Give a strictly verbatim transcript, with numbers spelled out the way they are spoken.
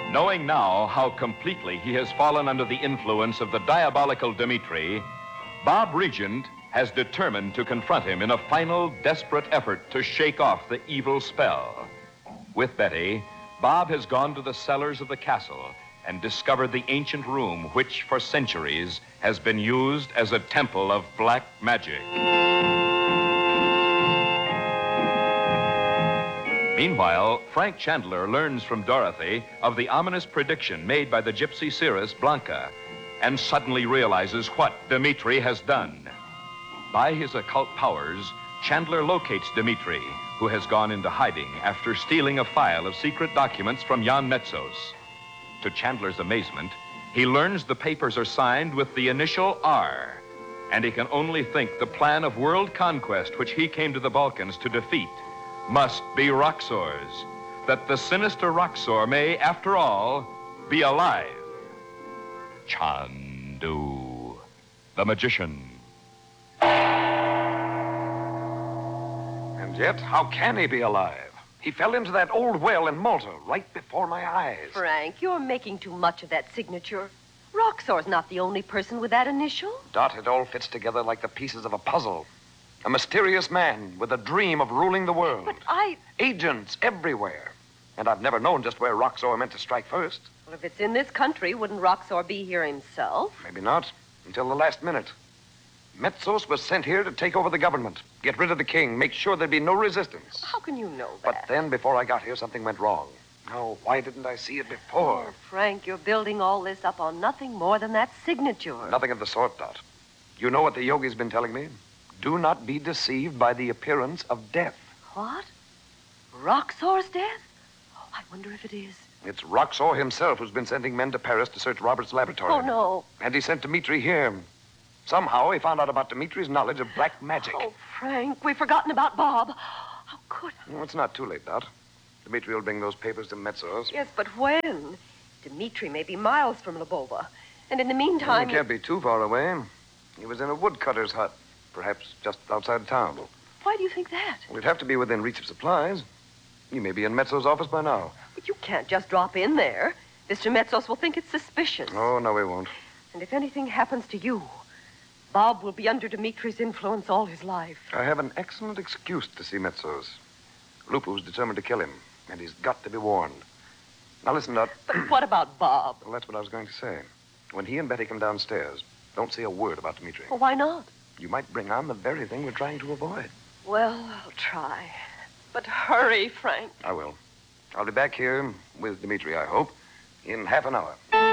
Knowing now how completely he has fallen under the influence of the diabolical Dmitri, Bob Regent has determined to confront him in a final, desperate effort to shake off the evil spell. With Betty, Bob has gone to the cellars of the castle and discovered the ancient room which, for centuries, has been used as a temple of black magic. Meanwhile, Frank Chandler learns from Dorothy of the ominous prediction made by the gypsy seeress Blanca and suddenly realizes what Dmitri has done. By his occult powers, Chandler locates Dmitri, who has gone into hiding after stealing a file of secret documents from Jan Metzos. To Chandler's amazement, he learns the papers are signed with the initial R, and he can only think the plan of world conquest which he came to the Balkans to defeat must be Roxor's, that the sinister Roxor may, after all, be alive. Chandu, the magician. And yet, how can he be alive? He fell into that old well in Malta right before my eyes. Frank, you're making too much of that signature. Roxor's not the only person with that initial. Dot, it all fits together like the pieces of a puzzle. A mysterious man with a dream of ruling the world. But I... Agents everywhere. And I've never known just where Roxor meant to strike first. Well, if it's in this country, wouldn't Roxor be here himself? Maybe not, until the last minute. Metzos was sent here to take over the government, get rid of the king, make sure there'd be no resistance. How can you know that? But then, before I got here, something went wrong. Now, why didn't I see it before? Oh, Frank, you're building all this up on nothing more than that signature. Nothing of the sort, Dot. You know what the yogi's been telling me? Do not be deceived by the appearance of death. What? Roxor's death? Oh, I wonder if it is. It's Roxor himself who's been sending men to Paris to search Robert's laboratory. Oh, no. And he sent Dmitri here. Somehow he found out about Dmitri's knowledge of black magic. Oh, Frank, we've forgotten about Bob. How could I? No, it's not too late, Dot. Dmitri will bring those papers to Metzos. Yes, but when? Dmitri may be miles from Lobova. And in the meantime... Well, he can't be too far away. He was in a woodcutter's hut, perhaps just outside town. Why do you think that? Well, he'd have to be within reach of supplies. He may be in Metzos' office by now. But you can't just drop in there. Mister Metzos will think it's suspicious. Oh, no, he won't. And if anything happens to you, Bob will be under Dmitri's influence all his life. I have an excellent excuse to see Metzos. Lupu's determined to kill him, and he's got to be warned. Now, listen, Dot. But what about Bob? Well, that's what I was going to say. When he and Betty come downstairs, don't say a word about Dmitri. Well, why not? You might bring on the very thing we're trying to avoid. Well, I'll try. But hurry, Frank. I will. I'll be back here with Dmitri, I hope, in half an hour.